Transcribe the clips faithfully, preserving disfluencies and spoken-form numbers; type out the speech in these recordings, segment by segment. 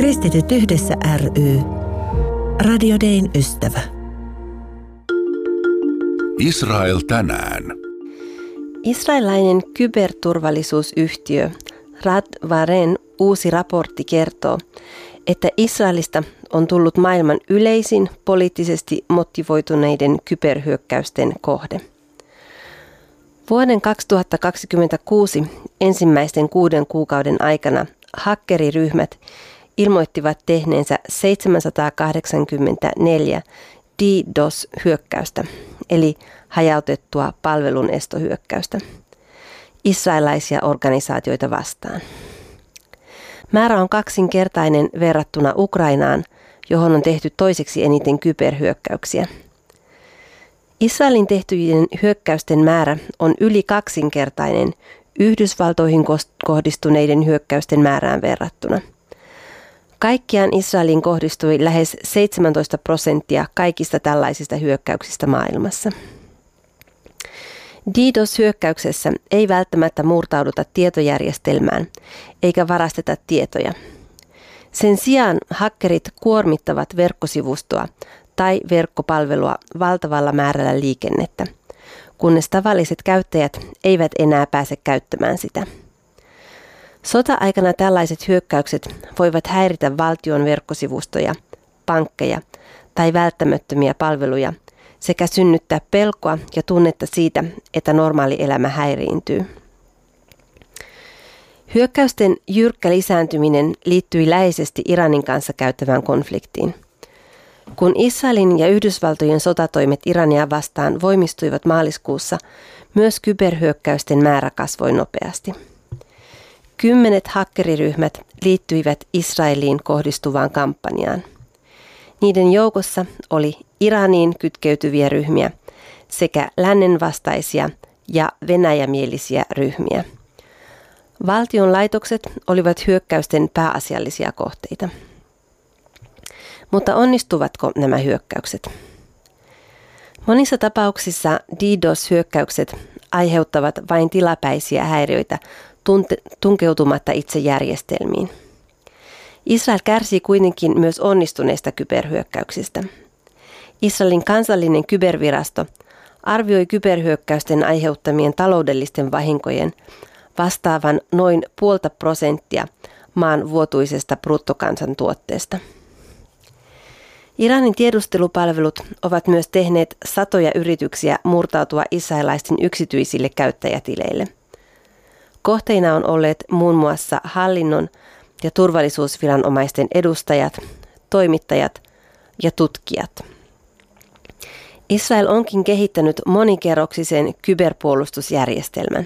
Kristityt yhdessä ry. Radio Dayn ystävä. Israel tänään. Israelilainen kyberturvallisuusyhtiö Radvaren uusi raportti kertoo, että Israelista on tullut maailman yleisin poliittisesti motivoituneiden kyberhyökkäysten kohde. Vuoden kaksituhattakaksikymmentäkuusi ensimmäisten kuuden kuukauden aikana hakkeriryhmät ilmoittivat tehneensä seitsemänsataakahdeksankymmentäneljä DDoS-hyökkäystä, eli hajautettua palvelunestohyökkäystä, israelilaisia organisaatioita vastaan. Määrä on kaksinkertainen verrattuna Ukrainaan, johon on tehty toiseksi eniten kyberhyökkäyksiä. Israelin tehtyjen hyökkäysten määrä on yli kaksinkertainen Yhdysvaltoihin kohdistuneiden hyökkäysten määrään verrattuna. Kaikkiaan Israeliin kohdistui lähes seitsemäntoista prosenttia kaikista tällaisista hyökkäyksistä maailmassa. DDoS-hyökkäyksessä ei välttämättä murtauduta tietojärjestelmään eikä varasteta tietoja. Sen sijaan hakkerit kuormittavat verkkosivustoa tai verkkopalvelua valtavalla määrällä liikennettä, kunnes tavalliset käyttäjät eivät enää pääse käyttämään sitä. Sota-aikana tällaiset hyökkäykset voivat häiritä valtion verkkosivustoja, pankkeja tai välttämättömiä palveluja sekä synnyttää pelkoa ja tunnetta siitä, että normaali elämä häiriintyy. Hyökkäysten jyrkkä lisääntyminen liittyi läheisesti Iranin kanssa käytävään konfliktiin. Kun Israelin ja Yhdysvaltojen sotatoimet Irania vastaan voimistuivat maaliskuussa, myös kyberhyökkäysten määrä kasvoi nopeasti. Kymmenet hakkeriryhmät liittyivät Israeliin kohdistuvaan kampanjaan. Niiden joukossa oli Iraniin kytkeytyviä ryhmiä sekä lännen vastaisia ja venäjämielisiä ryhmiä. Valtion laitokset olivat hyökkäysten pääasiallisia kohteita. Mutta onnistuvatko nämä hyökkäykset? Monissa tapauksissa DDoS-hyökkäykset aiheuttavat vain tilapäisiä häiriöitä tunkeutumatta itse järjestelmiin. Israel kärsii kuitenkin myös onnistuneista kyberhyökkäyksistä. Israelin kansallinen kybervirasto arvioi kyberhyökkäysten aiheuttamien taloudellisten vahinkojen vastaavan noin puolta prosenttia maan vuotuisesta bruttokansantuotteesta. Iranin tiedustelupalvelut ovat myös tehneet satoja yrityksiä murtautua israelaisten yksityisille käyttäjätileille. Kohteina on olleet muun muassa hallinnon ja turvallisuusviranomaisten edustajat, toimittajat ja tutkijat. Israel onkin kehittänyt monikerroksisen kyberpuolustusjärjestelmän.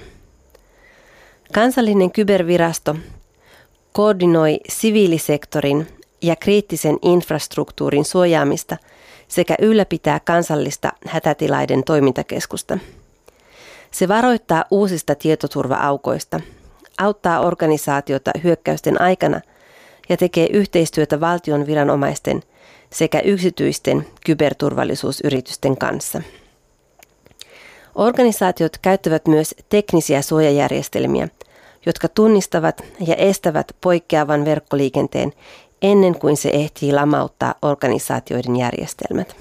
Kansallinen kybervirasto koordinoi siviilisektorin ja kriittisen infrastruktuurin suojaamista sekä ylläpitää kansallista hätätilaiden toimintakeskusta. Se varoittaa uusista tietoturva-aukoista, auttaa organisaatiota hyökkäysten aikana ja tekee yhteistyötä valtion viranomaisten sekä yksityisten kyberturvallisuusyritysten kanssa. Organisaatiot käyttävät myös teknisiä suojajärjestelmiä, jotka tunnistavat ja estävät poikkeavan verkkoliikenteen ennen kuin se ehtii lamauttaa organisaatioiden järjestelmät.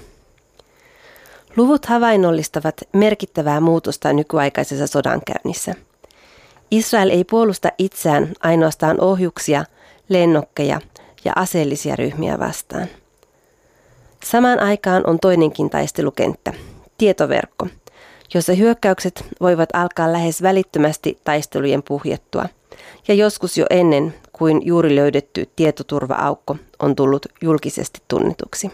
Luvut havainnollistavat merkittävää muutosta nykyaikaisessa sodankäynnissä. Israel ei puolusta itseään ainoastaan ohjuksia, lennokkeja ja aseellisia ryhmiä vastaan. Samaan aikaan on toinenkin taistelukenttä, tietoverkko, jossa hyökkäykset voivat alkaa lähes välittömästi taistelujen puhjettua ja joskus jo ennen kuin juuri löydetty tietoturva-aukko on tullut julkisesti tunnetuksi.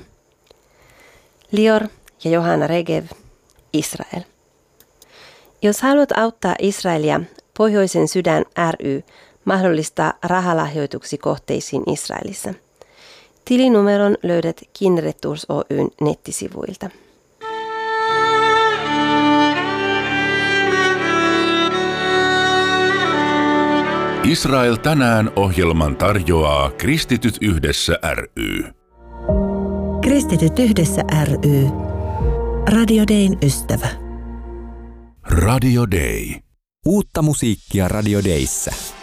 Lior ja Johanna Regev, Israel. Jos haluat auttaa Israelia, Pohjoisen sydän ry mahdollistaa rahalahjoituksi kohteisiin Israelissa. Tilinumeron löydät Kindred Tours Oyn nettisivuilta. Israel tänään -ohjelman tarjoaa Kristityt yhdessä ry. Kristityt yhdessä ry. Radio Dayn ystävä. Radio Day. Uutta musiikkia Radio Dayssä.